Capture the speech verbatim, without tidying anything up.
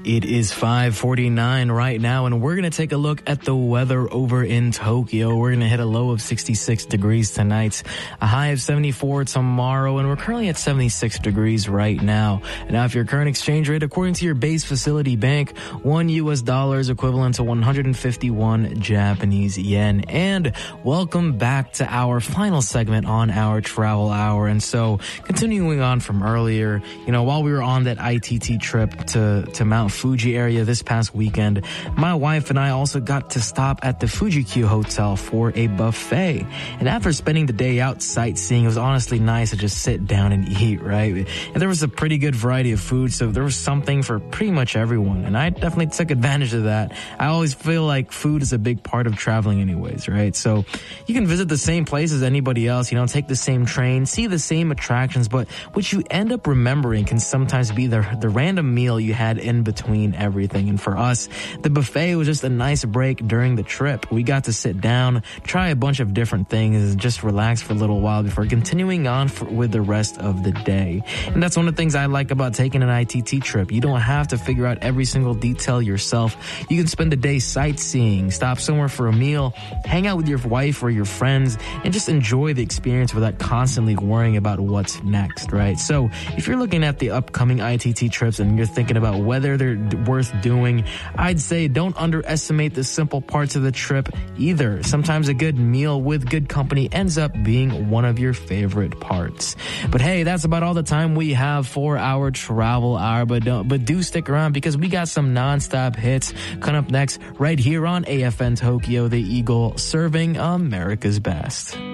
It is five forty-nine right now, and we're going to take a look at the weather over in Tokyo. We're going to hit a low of sixty-six degrees tonight, a high of seventy-four tomorrow, and we're currently at seventy-six degrees right now. And now, if your current exchange rate, according to your base facility bank, one U S dollar is equivalent to one hundred fifty-one Japanese yen. And welcome back to our final segment on our travel hour. And so, continuing on from earlier, you know, while we were on that I T T trip to, to Mount Fuji area this past weekend, my wife and I also got to stop at the Fuji-Q Hotel for a buffet. And after spending the day out sightseeing, it was honestly nice to just sit down and eat, right? And there was a pretty good variety of food, so there was something for pretty much everyone. And I definitely took advantage of that. I always feel like food is a big part of traveling anyways, right? So you can visit the same place as anybody else, you know, take the same train, see the same attractions, but what you end up remembering can sometimes be the, the random meal you had in between between everything. And for us, the buffet was just a nice break during the trip. We got to sit down, try a bunch of different things, and just relax for a little while before continuing on for, with the rest of the day. And that's one of the things I like about taking an I T T trip. You don't have to figure out every single detail yourself. You can spend the day sightseeing, stop somewhere for a meal, hang out with your wife or your friends, and just enjoy the experience without constantly worrying about what's next, right? So if you're looking at the upcoming I T T trips and you're thinking about whether they're worth doing, I'd say don't underestimate the simple parts of the trip either. Sometimes a good meal with good company ends up being one of your favorite parts. But hey, that's about all the time we have for our travel hour, but don't, but do stick around because we got some non-stop hits coming up next right here on A F N Tokyo, the Eagle, serving America's best.